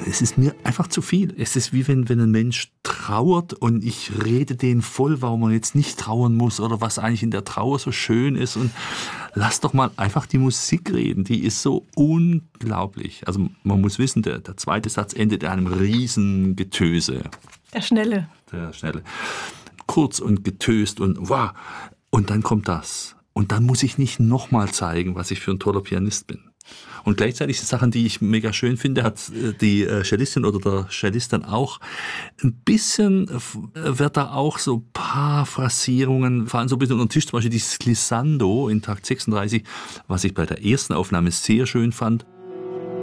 es ist mir einfach zu viel. Es ist wie wenn ein Mensch trauert und ich rede den voll, warum man jetzt nicht trauern muss oder was eigentlich in der Trauer so schön ist. Und lass doch mal einfach die Musik reden. Die ist so unglaublich. Also man muss wissen, der zweite Satz endet in einem riesen Getöse. Der Schnelle. Kurz und getöst und wow. Und dann kommt das. Und dann muss ich nicht nochmal zeigen, was ich für ein toller Pianist bin. Und gleichzeitig die Sachen, die ich mega schön finde, hat die Cellistin oder der Cellist dann auch ein bisschen, wird da auch so ein paar Phrasierungen, fallen so ein bisschen unter den Tisch, zum Beispiel dieses Glissando in Takt 36, was ich bei der ersten Aufnahme sehr schön fand.